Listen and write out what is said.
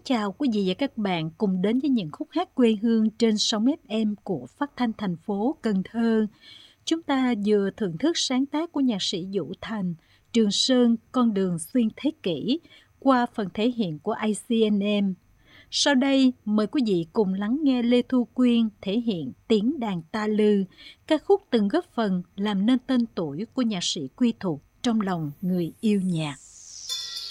chào quý vị và các bạn cùng đến với những khúc hát quê hương trên sóng FM của Phát thanh thành phố Cần Thơ. Chúng ta vừa thưởng thức sáng tác của nhạc sĩ Vũ Thành, Trường Sơn, Con đường xuyên thế kỷ, qua phần thể hiện của ICNM. Sau đây, mời quý vị cùng lắng nghe Lê Thu Quyên thể hiện Tiếng đàn ta lư, ca khúc từng góp phần làm nên tên tuổi của nhạc sĩ quy thuộc trong lòng người yêu nhạc.